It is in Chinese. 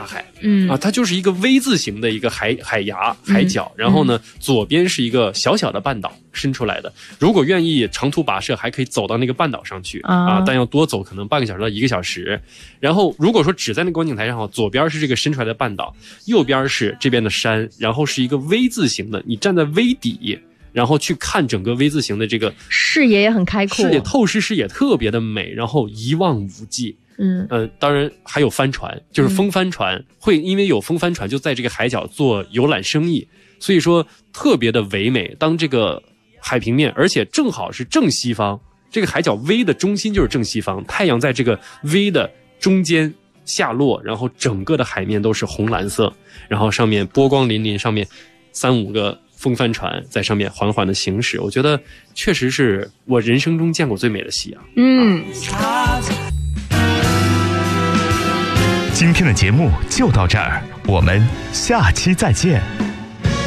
海，它就是一个 V 字形的一个海崖海角，然后呢，左边是一个小小的半岛伸出来的。如果愿意长途跋涉，还可以走到那个半岛上去但要多走可能半个小时到1个小时。然后如果说只在那个观景台上，左边是这个伸出来的半岛，右边是这边的山，然后是一个 V 字形的，你站在 V 底。然后去看整个 V 字形的这个视野也很开阔， 透视视野特别的美，然后一望无际。当然还有帆船，就是风帆船，会因为有风帆船就在这个海角做游览生意，所以说特别的唯美。当这个海平面，而且正好是正西方，这个海角 V 的中心就是正西方，太阳在这个 V 的中间下落，然后整个的海面都是红蓝色，然后上面波光粼粼，上面3-5个风帆船在上面缓缓的行驶，我觉得确实是我人生中见过最美的夕阳。 今天的节目就到这儿，我们下期再见。